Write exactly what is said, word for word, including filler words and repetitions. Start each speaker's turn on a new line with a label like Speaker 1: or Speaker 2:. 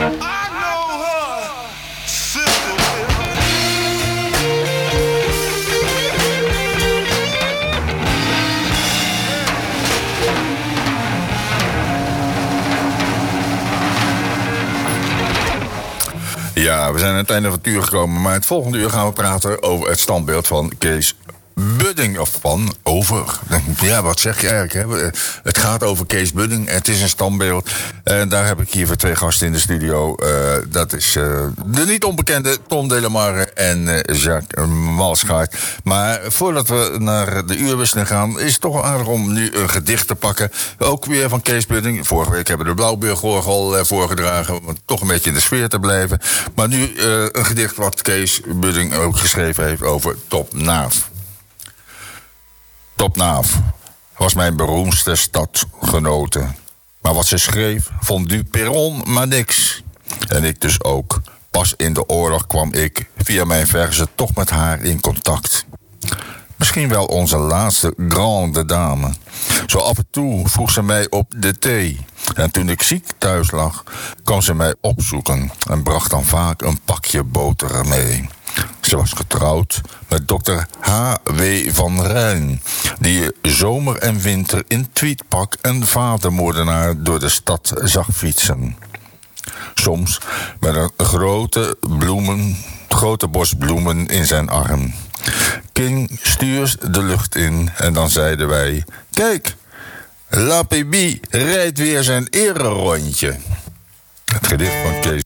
Speaker 1: Ja, we zijn aan het einde van het uur gekomen. Maar het volgende uur gaan we praten over het standbeeld van Kees Budding. Of van, over. Ja, wat zeg je eigenlijk? Hè? Het gaat over Kees Budding. Het is een standbeeld. En daar heb ik hier voor twee gasten in de studio. Uh, dat is uh, de niet onbekende Tom Delamarre en uh, Jacques Malschaert. Maar voordat we naar de uurwisseling gaan, is het toch wel aardig om nu een gedicht te pakken. Ook weer van Kees Budding. Vorige week hebben we de Blauwbeergorgel uh, voorgedragen. Om toch een beetje in de sfeer te blijven. Maar nu uh, een gedicht wat Kees Budding ook geschreven heeft over Top Naaf. Top Naaf was mijn beroemdste stadgenote. Maar wat ze schreef, vond du Perron maar niks. En ik dus ook. Pas in de oorlog kwam ik via mijn verzen toch met haar in contact. Misschien wel onze laatste grande dame. Zo af en toe vroeg ze mij op de thee. En toen ik ziek thuis lag, kwam ze mij opzoeken en bracht dan vaak een pakje boter mee. Ze was getrouwd met dokter H W van Rijn, die zomer en winter in tweetpak een vadermoordenaar door de stad zag fietsen. Soms met een grote bloemen, grote bos bloemen in zijn arm. King stuurs de lucht in en dan zeiden wij: kijk, La P B rijdt weer zijn ererondje. Het gedicht van Kees